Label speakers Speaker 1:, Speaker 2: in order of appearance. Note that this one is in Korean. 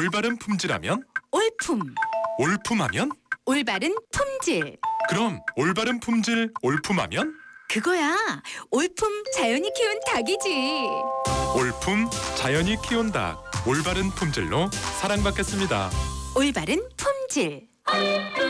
Speaker 1: 올바른 품질하면?
Speaker 2: 올품.
Speaker 1: 올품하면?
Speaker 2: 올바른 품질.
Speaker 1: 그럼 올바른 품질 올품하면?
Speaker 2: 그거야. 올품 자연이 키운 닭이지.
Speaker 1: 올품 자연이 키운 닭. 올바른 품질로 사랑받겠습니다.
Speaker 2: 올바른 품질.